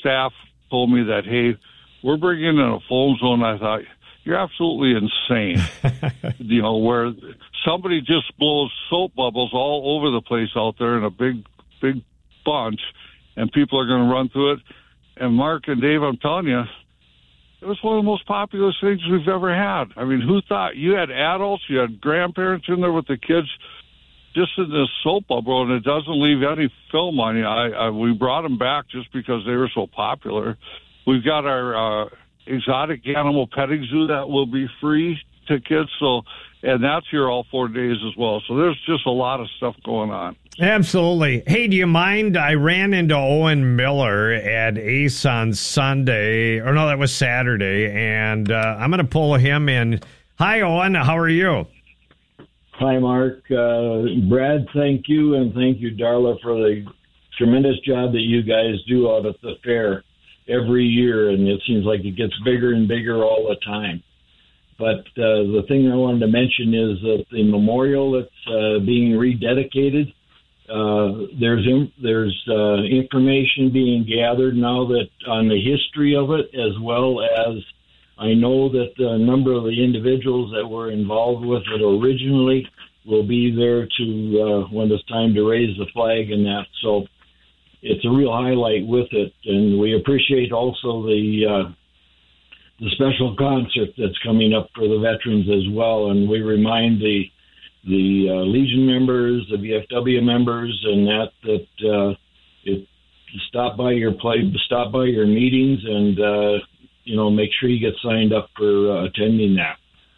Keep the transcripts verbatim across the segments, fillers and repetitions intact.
staff told me that, hey, we're bringing in a foam zone. I thought, you're absolutely insane. You know, where somebody just blows soap bubbles all over the place out there in a big, big bunch, and people are going to run through it. And Mark and Dave, I'm telling you, it was one of the most popular things we've ever had. I mean, who thought? You had adults, you had grandparents in there with the kids just in this soap bubble, and it doesn't leave any film on you. I, I, we brought them back just because they were so popular. We've got our uh, exotic animal petting zoo that will be free to kids, so and that's here all four days as well. So there's just a lot of stuff going on. Absolutely. Hey, do you mind? I ran into Owen Miller at Ace on Sunday, or no, that was Saturday, and uh, I'm going to pull him in. Hi, Owen. How are you? Hi, Mark. Uh, Brad, thank you, and thank you, Darla, for the tremendous job that you guys do out at the fair every year, and it seems like it gets bigger and bigger all the time. But uh, the thing I wanted to mention is that the memorial that's uh, being rededicated, uh, there's in, there's uh, information being gathered now that on the history of it, as well as I know that a number of the individuals that were involved with it originally will be there to uh, when it's time to raise the flag and that. So it's a real highlight with it, and we appreciate also the uh, the special concert that's coming up for the veterans as well. And we remind the the uh, Legion members, the V F W members, and that that uh, it stop by your play, stop by your meetings, and uh, you know make sure you get signed up for uh, attending that.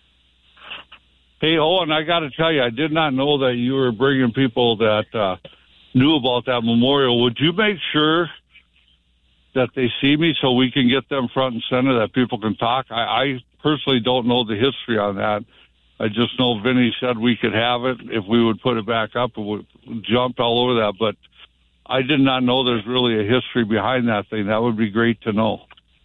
Hey, Owen, I got to tell you, I did not know that you were bringing people that uh, knew about that memorial. Would you make sure that they see me so we can get them front and center, that people can talk? I, I personally don't know the history on that. I just know Vinny said we could have it if we would put it back up, and we jumped all over that. But I did not know there's really a history behind that thing. That would be great to know.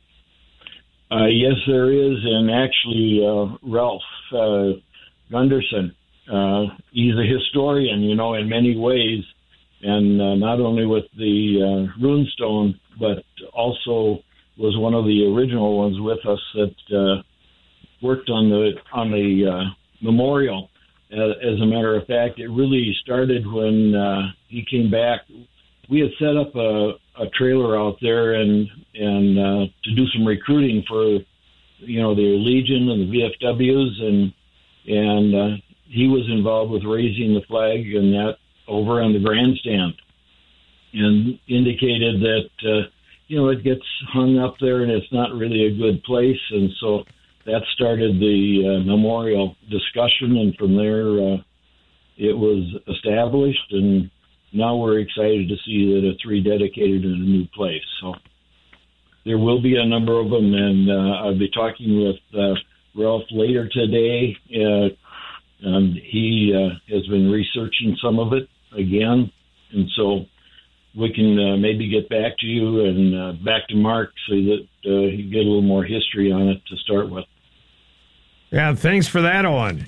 Uh, yes, there is, and actually, uh, Ralph uh, Gunderson, uh, he's a historian, you know, in many ways, and uh, not only with the uh, runestone, but also was one of the original ones with us that uh, worked on the on the uh, memorial. Uh, as a matter of fact, it really started when uh, he came back. We had set up a, a trailer out there and and uh, to do some recruiting for, you know, the Legion and the V F Ws, and and uh, he was involved with raising the flag and that over on the grandstand, and indicated that uh, you know it gets hung up there and it's not really a good place, and so that started the uh, memorial discussion, and from there uh, it was established, and now we're excited to see that it's rededicated in a new place. So there will be a number of them, and uh, I'll be talking with uh, Ralph later today. Uh, and he uh, has been researching some of it again, and so we can uh, maybe get back to you and uh, back to Mark so that uh, you get a little more history on it to start with. Yeah, thanks for that, Owen.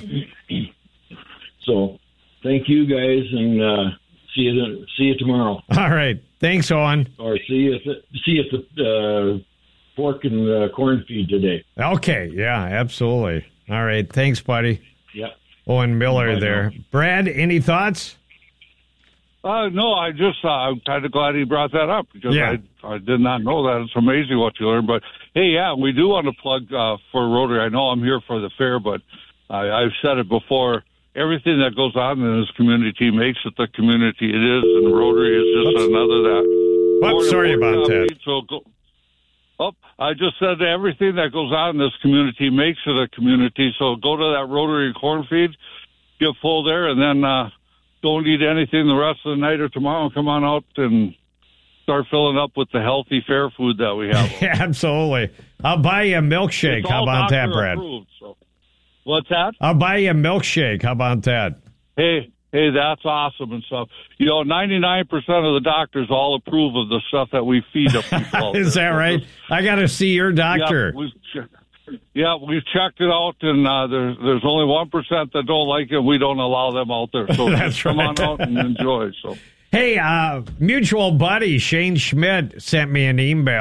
So thank you, guys, and uh, see you see you tomorrow. All right. Thanks, Owen. Or see you at the, see you at the uh, pork and uh, corn feed today. Okay. Yeah, absolutely. All right. Thanks, buddy. Yeah. Owen Miller Bye there. now. Brad, any thoughts? Uh, no, I just, uh, I'm kind of glad he brought that up, because Yeah. I, I did not know that. It's amazing what you learn. But, hey, yeah, we do want to plug uh, for Rotary. I know I'm here for the fair, but I, I've said it before. Everything that goes on in this community makes it the community it is, and Rotary is just Oops. another that. Oops, sorry about that. So go, oh, I just said that everything that goes on in this community makes it a community. So go to that Rotary corn feed, get full there, and then uh, don't eat anything the rest of the night or tomorrow. Come on out and start filling up with the healthy fair food that we have. Yeah, absolutely. I'll buy you a milkshake. It's How all about that, doctor Brad? approved, so. What's that? I'll buy you a milkshake. How about that? Hey, hey, that's awesome and stuff. You know, ninety-nine percent of the doctors all approve of the stuff that we feed to people. Is that right? I got to see your doctor. Yeah, we've, che- yeah, we've checked it out, and uh, there's there's only one percent that don't like it. We don't allow them out there. So That's just come right. on out and enjoy. So. Hey, uh, mutual buddy Shane Schmidt sent me an email.